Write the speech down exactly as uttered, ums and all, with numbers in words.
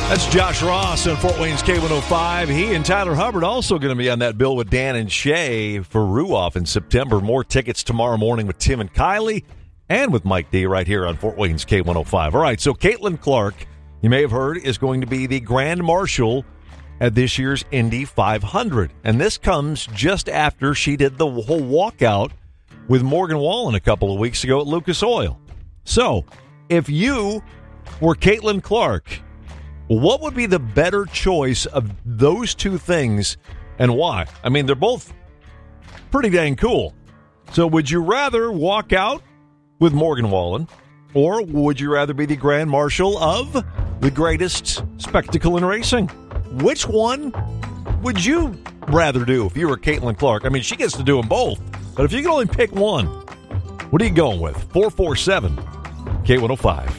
That's Josh Ross on Fort Wayne's K one oh five. He and Tyler Hubbard also going to be on that bill with Dan and Shay for Ruoff in September. More tickets tomorrow morning with Tim and Kylie and with Mike D right here on Fort Wayne's K one oh five. All right, so Caitlin Clark, you may have heard, is going to be the Grand Marshal at this year's Indy five hundred. And this comes just after she did the whole walkout with Morgan Wallen a couple of weeks ago at Lucas Oil. So, if you were Caitlin Clark, what would be the better choice of those two things and why? I mean, they're both pretty dang cool. So would you rather walk out with Morgan Wallen, or would you rather be the Grand Marshal of the greatest spectacle in racing? Which one would you rather do if you were Caitlin Clark? I mean, she gets to do them both, but if you can only pick one, what are you going with? four four seven K one oh five.